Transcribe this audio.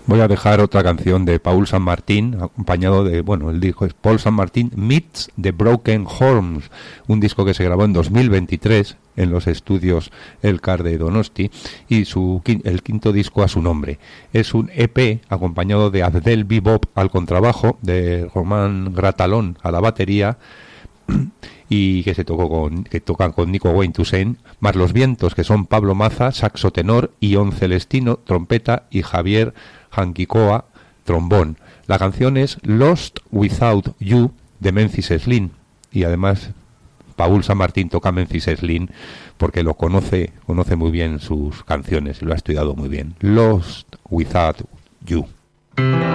Voy a dejar otra canción de Paul San Martín, acompañado de, bueno, el disco es Paul San Martín Meets the Broken Horns, un disco que se grabó en 2023 en los estudios Elcar de Donosti, y el quinto disco a su nombre. Es un EP acompañado de Abdel Bebop al contrabajo, de Román Gratalón a la batería, y que tocan con Nico Wayne Toussaint, más los vientos, que son Pablo Maza, saxo tenor, Ion Celestino, trompeta, y Javier Hanquicoa, trombón. La canción es Lost Without You, de Memphis Slim, y además Paul San Martín toca Memphis Slim porque lo conoce muy bien sus canciones, lo ha estudiado muy bien. Lost Without You.